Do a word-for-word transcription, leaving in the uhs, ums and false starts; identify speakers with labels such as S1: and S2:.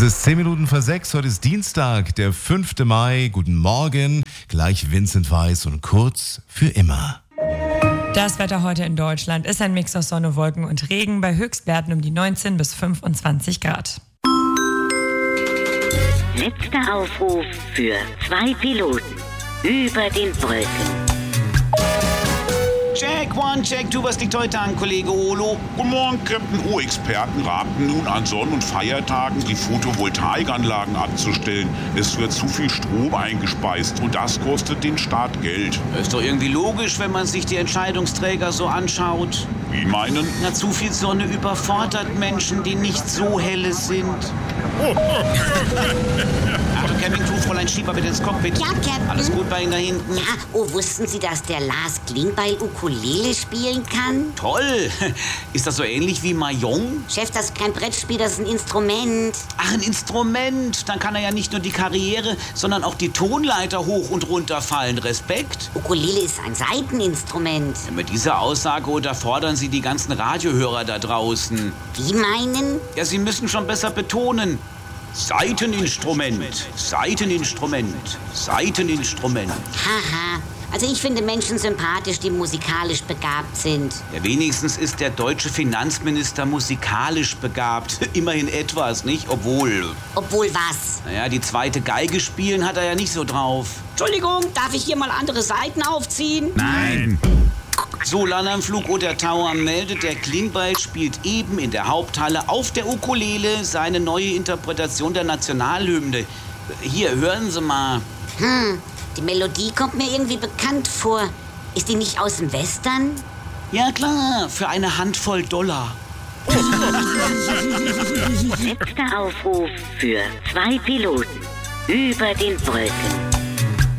S1: Es ist zehn Minuten vor sechs, heute ist Dienstag, der fünfte Mai. Guten Morgen, gleich Vincent Weiss und Kurz für immer.
S2: Das Wetter heute in Deutschland ist ein Mix aus Sonne, Wolken und Regen bei Höchstwerten um die neunzehn bis fünfundzwanzig Grad.
S3: Letzter Aufruf für zwei Piloten über den Wolken.
S4: Check one, check two, was liegt heute an, Kollege Olo?
S5: Guten Morgen, Captain O. Experten raten nun an Sonn- und Feiertagen, die Photovoltaikanlagen abzustellen. Es wird zu viel Strom eingespeist und das kostet den Staat Geld.
S4: Ist doch irgendwie logisch, wenn man sich die Entscheidungsträger so anschaut.
S5: Wie meinen?
S4: Na, zu viel Sonne überfordert Menschen, die nicht so helle sind. Achtung, Campingtour, Fräulein Schieber, bitte ins Cockpit.
S6: Ja, Captain.
S4: Alles gut bei Ihnen da hinten?
S6: Ja, oh, wussten Sie, dass der Lars Klingbeil Ukulele spielen kann?
S4: Toll. Ist das so ähnlich wie Mahjong?
S6: Chef, das ist kein Brettspiel, das ist ein Instrument.
S4: Ach, ein Instrument. Dann kann er ja nicht nur die Karriere, sondern auch die Tonleiter hoch und runter fallen. Respekt.
S6: Ukulele ist ein Saiteninstrument.
S4: Mit dieser Aussage unterfordern Sie die ganzen Radiohörer da draußen.
S6: Wie meinen?
S4: Ja, Sie müssen schon besser betonen. Saiteninstrument, Saiteninstrument, Saiteninstrument.
S6: Haha. Also ich finde Menschen sympathisch, die musikalisch begabt sind.
S4: Ja, wenigstens ist der deutsche Finanzminister musikalisch begabt. Immerhin etwas, nicht? Obwohl...
S6: Obwohl was?
S4: Naja, die zweite Geige spielen hat er ja nicht so drauf.
S6: Entschuldigung, darf ich hier mal andere Seiten aufziehen?
S4: Nein! So, Landernflug oder Tower meldet, der Klingbeil spielt eben in der Haupthalle auf der Ukulele seine neue Interpretation der Nationalhymne. Hier, hören Sie mal.
S6: Hm, die Melodie kommt mir irgendwie bekannt vor. Ist die nicht aus dem Western?
S4: Ja klar, für eine Handvoll Dollar.
S3: Letzter Aufruf für zwei Piloten über den Wolken.